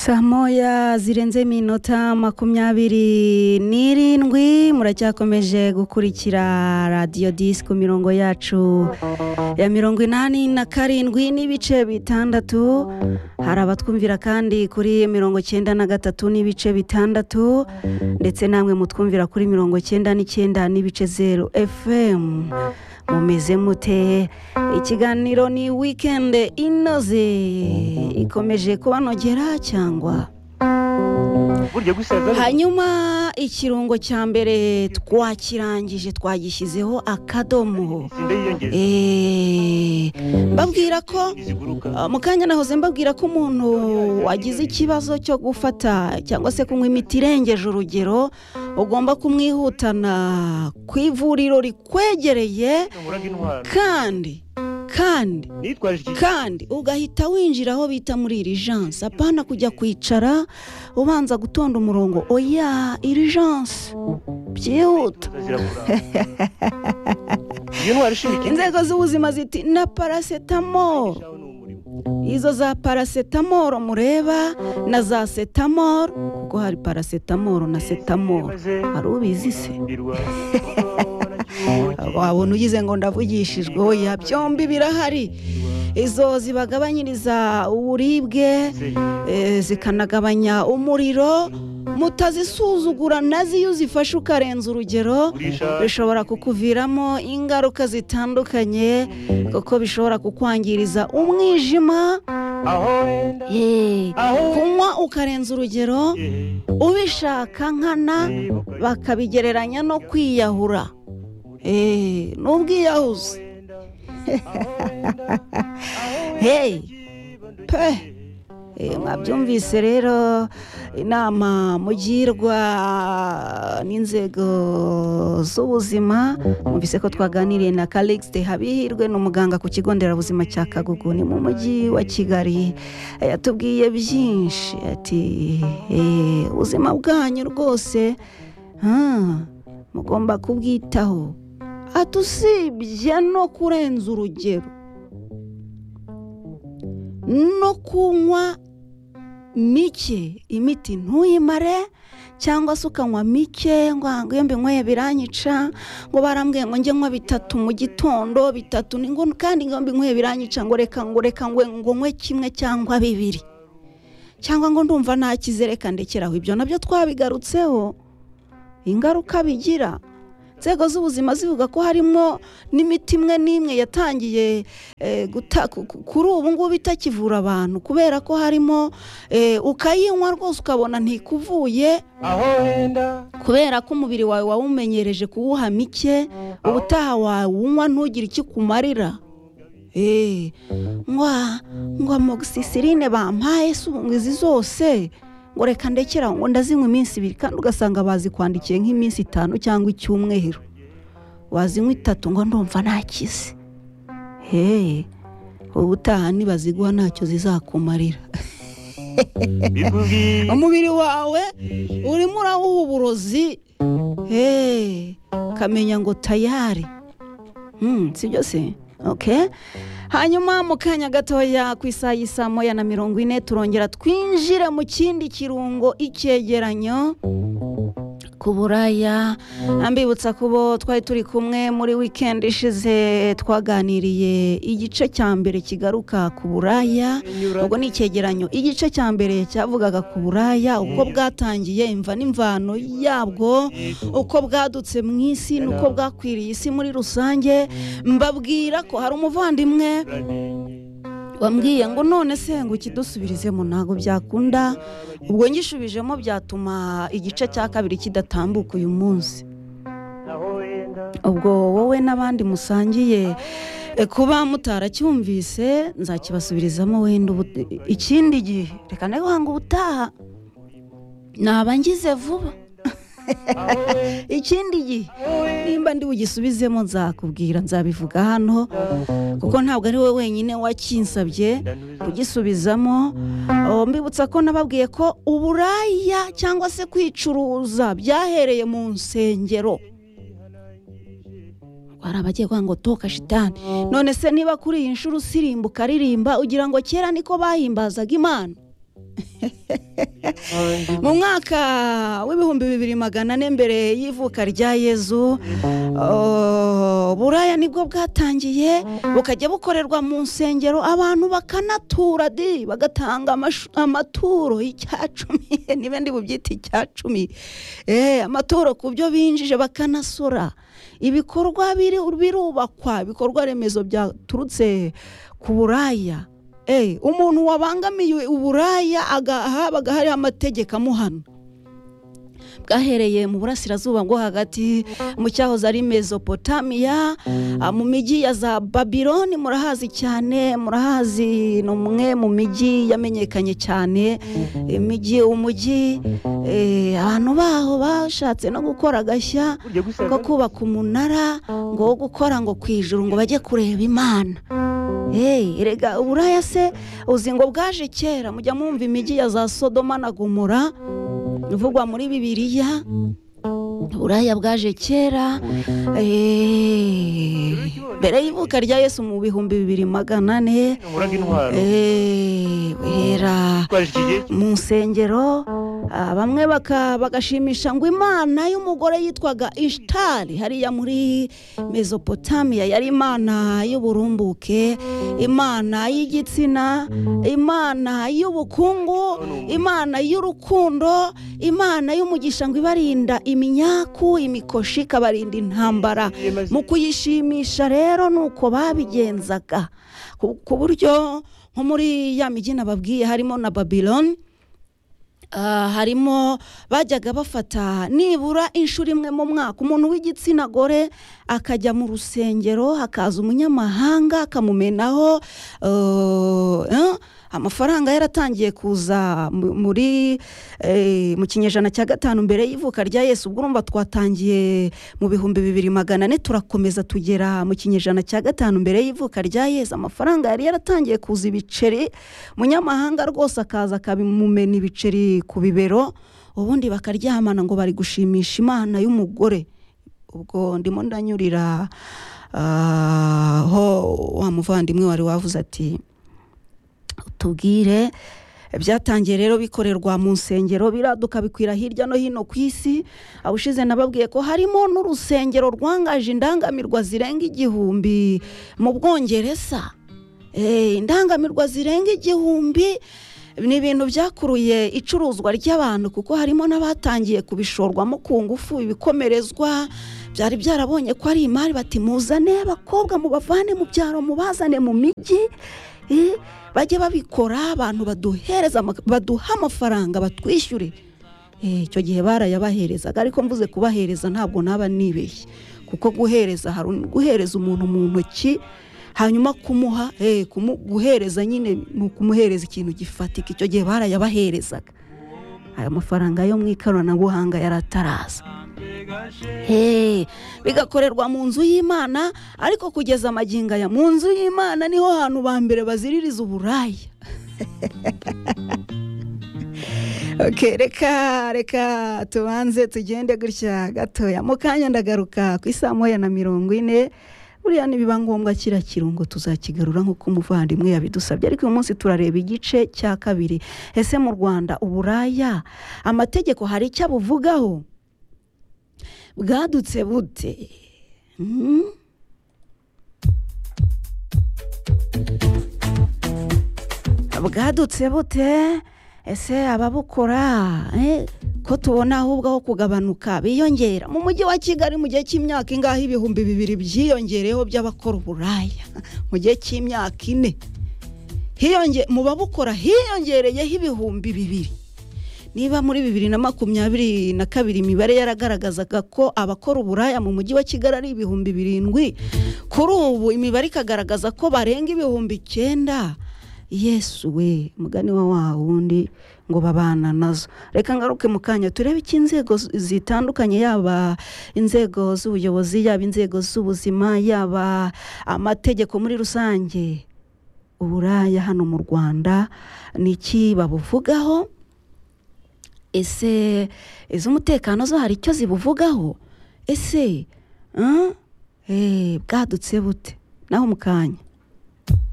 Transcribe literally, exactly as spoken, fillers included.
Saa moya zirenze minota makumyabiri n'irindwi muracyakomeje gukurikira Radio Disco mirongo yacu ya mirongo inani na karindwi n'ibice bitandatu. Hari abatwumvira kandi kuri mirongo cyenda na gatatu n'ibice bitandatu ndetse namwe mutwumvira kuri mirongo cyenda n'icyenda n'ibice zero F M. Mumeze mute? Ikiganiro ni weekend inoze ikomeje kubanogera cyangwa hanyuma ikirungo cya mbere twakirangije twagishyizeho akadomo. Eh babwira ko mukanya nahoze mbabwira ko umuntu wagize ikibazo cyo gufata cyangwa se kunywa imiti irengeje urugero ugomba kumwihutana ku ivuriro rikwegereye kandi kandi kandi ugahita winjira aho bita muri urgence, apana kujya kwicara ubanza gutonda umurongo. Oya, urgence byihuta. Inzego z'ubuzima ziti na paracetamol, izo za paracetamol mureba na za cetamol, kuko hari paracetamol na cetamol, hari ubizi se? Wabona ugize ngo ndavugishijwe. Oya, byombi birahari. Izo zibagabanyiriza uburibwe, e, zikanagabanya umuriro. Mutazisuzugura, nazi iyo uzifashe ukarenza urugero bishobora kukuviramo ingaruka zitandukanye, kuko bishobora kukwangiriza umwijima. Hey, kunywa ukarenza urugero ubishaka nkana bakabigereranya no kwiyahura. Eh, n'ubwiyahuzi. Hey, pe Eh, mwabyumvise rero inama mugirwa n'inzego z'ubuzima. Mwumvise ko twaganiriye na Calixte Habihirwe n'umuganga ku kigo nderabuzima cya Kagugu ni mu mujyi wa Kigali. Yatubwiye byinshi ati eh ubuzima bwanyu rwose ha mugomba kubwitaho, atusibye no kurenza urugero no kunywa mike imiti ntuyimare, cyangwa se ukanywa mike ngo ngombe nkwe biranyica, ngo barambwiye ngo njye nkwa bitatu mu gitondo bitatu ni ngo kandi ngombe nkwe biranyica, ngo reka ngo reka ngo nkwe kimwe cyangwa bibiri, cyangwa ngo ndumva nakizereka ndekeraho. Ibyo nabyo twabigarutseho ingaruka bigira. Nzego z'ubuzima zivuga ko harimo n'imiti imwe n'imwe yatangiye eh, kuri ubu ngubu itakivura abantu, kubera ko harimo eh, ukayinywa rwose ukabona ntikuvuye, kubera ko umubiri wawe wawumenyereje kuwuha mike, ubutaha wawunywa ntugire icyo kumarira. Eh ngwa ngwa amoxicilline bampaye izi zose ngo reka ndekera ngo ndazinywa iminsi ibiri, kandi ugasanga bazi kwandikiye nk'iminsi itanu cyangwa icyumweru, wazinywa itatu ngo ndumva nakize. Hey, ubutaha nibaziguha ntacyo zizakumarira. Umubiri wawe urimo urawuha uburozi. Hey, kamenya ngo tayari. Hmm, sibyo se? Okay. Hanyuma mu kanya gatoya ku isaha y'isa moya na mirongo ine turongera twinjire mu kindi kirungo, icyegeranyo ku buraya. Ambibutsa kubo twari turi kumwe muri weekend ishize twaganiriye igice cya mbere kigaruka ku buraya. Ubwo ni icyegeranyo igice cya mbere cyavugaga ku buraya, uko bwatangiye, imva n'imvano yabwo, uko bwadutse mu isi nuko bwakwiriye isi muri rusange. Mbabwira ko hari umuvandimwe wambwiye ngo none se ngo kidusubirizemo ntago byakunda. Ubwo ngishubijemo byatuma igice cya kabiri kidatambuka uyu munsi. Ubwo wowe n'abandi musangiye kuba mutaracyumvise nzakibasubirizamo wenda ikindi gihe. Reka nawe wanga ubutaha nabangize vuba. Ikindi gihe nimba ndi bugisubizemo nzakubwira, nzabivuga hano, kuko ntabwo ari we wenyine wakinsabye kugisubizamo. Mbibutsa ko nababwiye ko uburaya cyangwa se kwicuruza byahereye mu nsengero. Hari abagiye kwa ngo toka shitani. None se niba kuri iyi nshuro usirimbuka ririmba ugira ngo kera niko bahimbazaga Imana? mu mwaka w'ibihumbi bibiri magana ane mbere y'ivuka rya Yezu, buraya nibwo bwatangiye bukajya bukorerwa mu nsengero, abantu bakanatura di bagatanga amaturo y'icyacumi n'ibindi bubyita icyacumi, eh amaturo ku byo binjije bakanasora. Ibikorwa biri birubakwa, ibikorwa remezo byaturutse ku buraya. Eh umuntu wabangamiye uburaya agahabaga hari amategeko amuhana. Bwahereye mu burasirazuba bwo hagati mu cyahoze ari Mesopotamia, mu migi ya za Babiloni. Murahazi cyane, murahazi no mwe mu migi yamenyekanye cyane, imigi umujyi eh abantu baho bashatse no gukora gashya ko kubaka umunara ngo gukora ngo kwijuru ngo bajye kureba Imana. Eh erega uburaya se uzi ngo bwaje kera, mujya mwumva imigi ya za Sodoma na Gomora uvugwa muri Bibiliya. Buraya bwaje kera eh mbere y'ivuka rya Yesu mu bihumbi bibiri magana ane, eh era mu nsengero bamwe bagashimisha ngo Imana y'umugore yitwaga Ishtari hariya muri Mesopotamia, yari Imana y'uburumbuke, Imana y'igitsina, Imana y'ubukungu, Imana y'urukundo, Imana y'umugisha ngo ibarinda iminyaku, imikoshi, ikabarinda intambara. Mu kuyishimisha rero nuko babigenzaga ku buryo nko muri ya migi nababwiye harimo na Babylon. Uh, harimo bajyaga bafata nibura inshuro imwe mu mwaka umuntu w'igitsina gore akajya mu rusengero, hakaza umunyamahanga akamumenaho uh, uh, amafaranga yaratangiye kuza muri eh, mu kinyejana cya gatanu mbere y'ivuka rya Yesu. Ubwo urumva twatangiye mu bihumbi bibiri magana ane turakomeza tugera mu kinyejana cya gatanu mbere y'ivuka rya Yesu. Amafaranga yari yaratangiye kuza ibiceri, munyamahanga rwose akaza akabimumena ibiceri ku bibero, ubundi bakaryamana ngo bari gushimisha Imana y'umugore. Ubwo ndimo ndanyurira uh, ho wa muvandimwe wari wavuze ati tubwire. Byatangiye rero bikorerwa mu nsengero, biraduka bikwira hirya no hino ku isi. Abushize nababwiye ko harimo n'urusengero rwangaje indangamirwa zirenga igihumbi mu Bwongereza. Eh indangamirwa zirenga igihumbi ni ibintu byakuruye icuruzwa ry'abantu, kuko harimo n'abatangiye kubishorwamo ku ngufu, ibikomerezwa byari byarabonye ko ari imari, bati muzane abakobwa mu bavane mu byaro mubazane mu migi, eh bajye babikora, abantu baduhereza baduha amafaranga batwishyure. Eh icyo gihe barayabaherezaga, ariko mvuze kubahereza ntabwo naba nibeshye, kuko guhereza hari guhereza umuntu mu ntoki hanyuma kumuha eh guhereza nyine kumuhereza ikintu gifatika. Icyo gihe barayabaherezaga. Aya mafaranga yo mu ikoranabuhanga yarataraza. Hey, bigakorerwa mu nzu y'Imana, ariko kugeza amaginga ya mu nzu y'Imana niho hantu ba mbere baziririza uburaya. Okay, reka reka tubanze tugende gutya gatoya, mu kanya ndagaruka ku isaha moya na mirongo ine. Buriya nibiba ngombwa kira kirungo tuzakigarura nk'uko umuvandimwe yabidusabye, ariko uyu munsi turareba igice cya kabiri. Ese mu Rwanda uburaya amategeko hari icyo buvugaho? Bwadutse bute? Hmm? Bwadutse bute? Ese ababukora eh ko tubona ahubwo aho kugabanuka biyongera. Mu mujyi wa Kigali mu gihe cy'imyaka ingaho ibihumbi bibiri byiyongereho by'abakora uburaya mu gihe cy'imyaka ine. Hiyonge mu babukora hiyongereyeho ibihumbi bibiri. Niba muri bibiri na makumyabiri na kabiri imibare yaragaragazaga ko abakora uburaya mu mujyi wa Kigali ari ibihumbi birindwi, kuri ubu imibare ikagaragaza ko barenga ibihumbi icyenda. Yesu we, mugani wa wundi ngo babana nazo. Reka ngaruke mu kanya turebe iki inzego zitandukanye, yaba inzego z'ubuyobozi, yaba inzego z'ubuzima, yaba amategeko muri rusange. Uburaya hano mu Rwanda niki babuvugaho? Ese iz'umutekano zo hari icyo zibuvugaho? Ese eh bwadutse bute? Naho mu kanya.